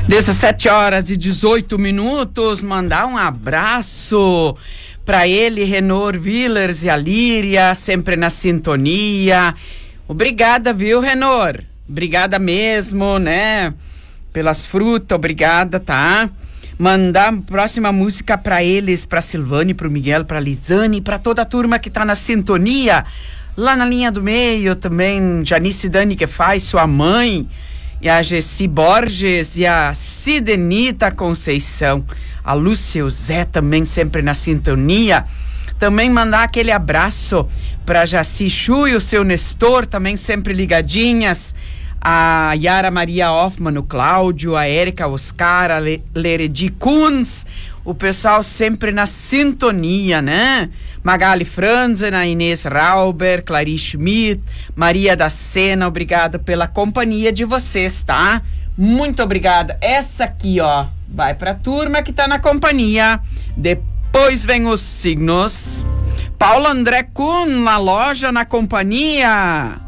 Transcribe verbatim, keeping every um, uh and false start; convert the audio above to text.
dezessete horas e dezoito minutos, mandar um abraço para ele, Renor Villers e a Líria, sempre na sintonia. Obrigada, viu, Renor? Obrigada mesmo, né? Pelas frutas, obrigada, tá? Mandar a próxima música para eles, para Silvane, para o Miguel, para Lisane, para toda a turma que tá na sintonia. Lá na linha do meio também, Janice Dani que faz, sua mãe, e a Gessi Borges e a Sidenita Conceição, a Lúcia e o Zé também sempre na sintonia. Também mandar aquele abraço para Jaci Chu e o seu Nestor, também sempre ligadinhas. A Yara Maria Hoffman, o Cláudio, a Érica Oscar, a Le- Leredi Kunz, o pessoal sempre na sintonia, né? Magali Franzen, a Inês Rauber, Clarice Schmidt, Maria da Sena, obrigada pela companhia de vocês, tá? Muito obrigada. Essa aqui, ó, vai pra turma que tá na companhia. Depois vem os signos. Paulo André Kuhn, na loja, na companhia.